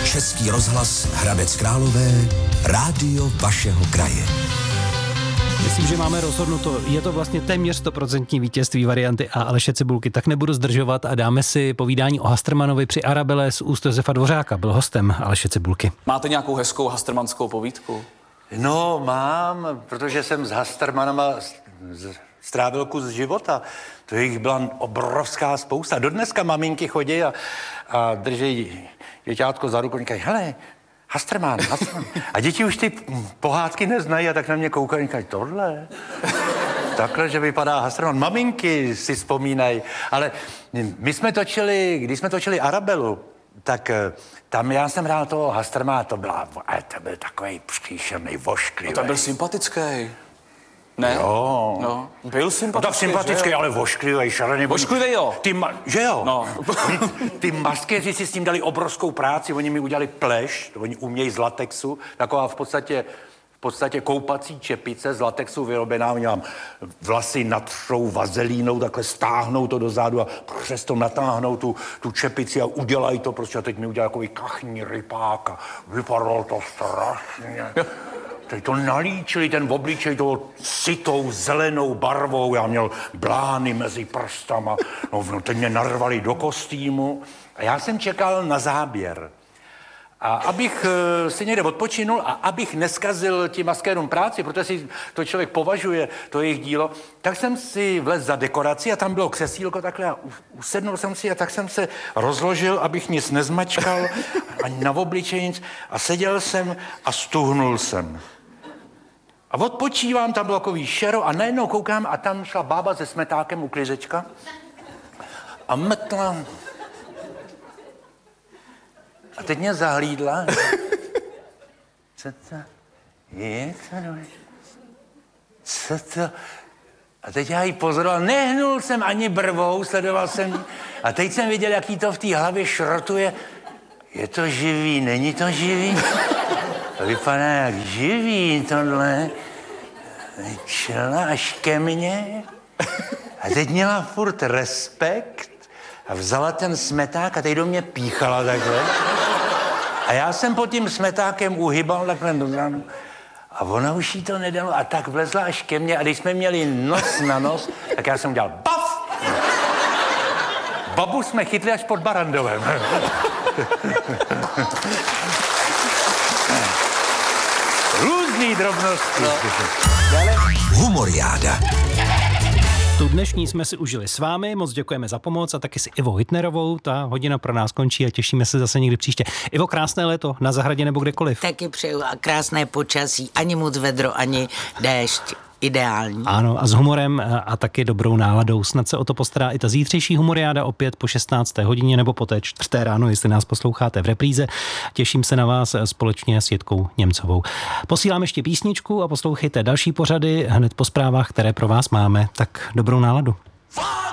Český rozhlas Hradec Králové, rádio vašeho kraje. Myslím, že máme rozhodnuto. Je to vlastně téměř 100% vítězství varianty A Aleše Cibulky. Tak nebudu zdržovat a dáme si povídání o Hastermanovi při Arabele z úst Josefa Dvořáka. Byl hostem Aleše Cibulky. Máte nějakou hezkou hastermanskou povídku? No, mám, protože jsem s Hastermanama strávil kus života. To jich byla obrovská spousta. Dodneska maminky chodí a drží děťátko za ruku a říkají, hele, Hasterman. A děti už ty pohádky neznají a tak na mě koukají a říkají, tohle? Takhle, že vypadá Hasterman. Maminky si vzpomínají. Ale když jsme točili Arabelu, tak tam já jsem hrál toho Hastermana, to byl takový příšerný, vošklivý. No to byl sympatický. Ne? Jo. No, byl sympatický, tak sympatický, ale vošklivý, šalený. Vošklivý, jo. Že jo? No. Ty maskéři si s tím dali obrovskou práci, oni mi udělali pleš, oni umějí z latexu, taková v podstatě koupací čepice z latexu vyrobená, oni vám vlasy natřou vazelínou, takhle stáhnou to dozadu a přes to natáhnou tu čepici a udělají to, protože teď mi udělali takový kachní rypák a vypadalo to strašně. Teď to nalíčili, ten obličej toho sytou zelenou barvou, já měl blány mezi prstama, no teď mě narvali do kostýmu a já jsem čekal na záběr. A abych si někde odpočinul a abych neskazil tím maskérům práci, protože si to člověk považuje, to jejich dílo, tak jsem si vlez za dekoraci a tam bylo křesílko takhle a usednul jsem si a tak jsem se rozložil, abych nic nezmačkal, ani na obličeji nic a seděl jsem a stuhnul jsem. A odpočívám, tam bylo takový šero a najednou koukám a tam šla bába se smetákem u kliřečka a metla. A teď mě zahlídla. Co to je? Co to? A teď já ji pozoroval, nehnul jsem ani brvou, sledoval jsem ji. A teď jsem viděl, jak jí to v té hlavě šrotuje. Je to živý, není to živý? To vypadá jak živý tohle. Čela až ke mně. A teď měla furt respekt a vzala ten smeták a teď do mě píchala takhle. A já jsem pod tím smetákem uhybal takhle dozadu. A ona už jí to nedalo a tak vlezla až ke mně a když jsme měli nos na nos, tak já jsem udělal baf! Babu jsme chytli až pod Barandovem. Různý drobnosti. No. Humoriáda. Tu dnešní jsme si užili s vámi, moc děkujeme za pomoc a taky si Ivo Hitnerovou, ta hodina pro nás končí a těšíme se zase někdy příště. Ivo, krásné léto na zahradě nebo kdekoliv. Taky přeju a krásné počasí, ani moc vedro, ani déšť. Ideální. Ano, a s humorem a taky dobrou náladou. Snad se o to postará i ta zítřejší humoriáda opět po 16. hodině nebo po té 4. ráno, jestli nás posloucháte v repríze. Těším se na vás společně s Jitkou Němcovou. Posílám ještě písničku a poslouchejte další pořady hned po zprávách, které pro vás máme. Tak dobrou náladu.